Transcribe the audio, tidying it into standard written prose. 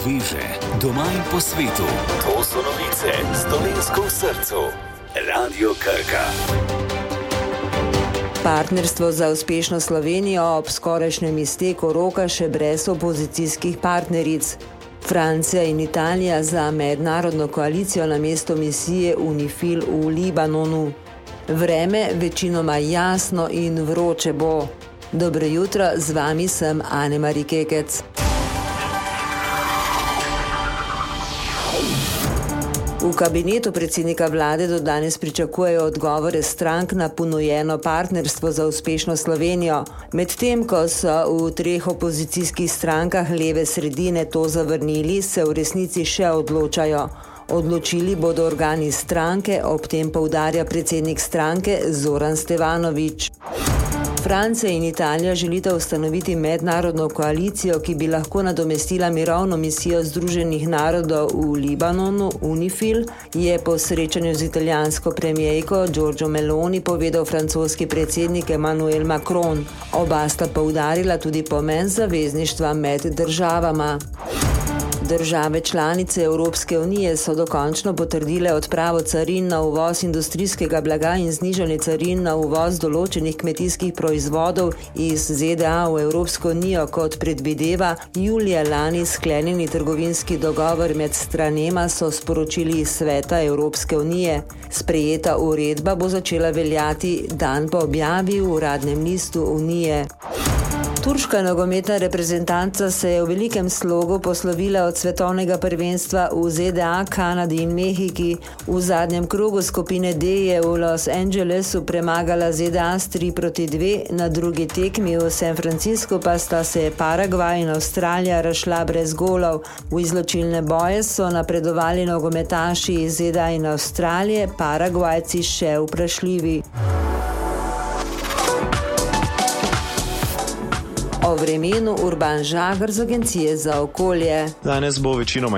poveže doma in po svetu. To so novice s Dolenjsko v srcu. Radio Krka. Partnerstvo za uspešno Slovenijo ob skorajšnjem izteku roka še brez opozicijskih partneric. Francija in Italija za mednarodno koalicijo namesto misije UNIFIL v Libanonu. Vreme večinoma jasno in vroče bo. Dobro jutro, z vami sem Ane-Mari Kekec. V kabinetu predsednika vlade do danes pričakujejo odgovore strank na ponujeno partnerstvo za uspešno Slovenijo. Medtem ko so v 3 opozicijskih strankah leve sredine to zavrnili, se v resnici še odločajo. Odločili bodo organi stranke, ob tem poudarja predsednik stranke Zoran Stevanović. Francija in Italija želita ustanoviti mednarodno koalicijo, ki bi lahko nadomestila mirovno misijo Združenih narodov v Libanonu, UNIFIL, je po srečanju z italijansko premijejko Giorgio Meloni povedal francoski predsednik Emmanuel Macron. Oba sta poudarila tudi pomen zavezništva med državama. Države članice Evropske unije so dokončno potrdile odpravo carin na uvoz industrijskega blaga in znižanje carin na uvoz določenih kmetijskih proizvodov iz ZDA v Evropsko unijo, kot predvideva julija lani sklenjeni trgovinski dogovor med stranema, so sporočili iz Sveta Evropske unije. Sprejeta uredba bo začela veljati dan po objavi v uradnem listu Unije. Turška nogometna reprezentanca se je v velikem slogu poslovila od svetovnega prvenstva v ZDA, Kanadi in Mehiki. V zadnjem krogu skupine D je v Los Angelesu premagala ZDA s 3-2, na drugi tekmi v San Franciscu pa sta se Paragvaj in Avstralija razšla brez golov. V izločilne boje so napredovali nogometaši iz ZDA in Avstralije, Paragvajci še vprašljivi. O vremenu Urban Žagar z Agencije za okolje. Danes bo večinoma